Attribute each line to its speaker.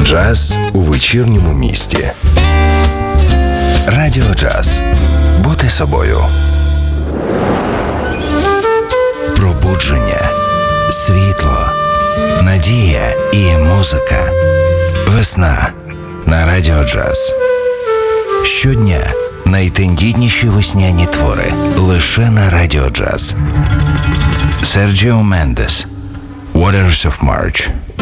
Speaker 1: Джаз у вечірньому місті. Радіо Джаз. Бути собою. Пробудження, світло, надія і музика. Весна на Радіо Джаз. Щодня найтендітніші весняні твори лише на Радіо Джаз. Серджіо Мендес, Waters of March.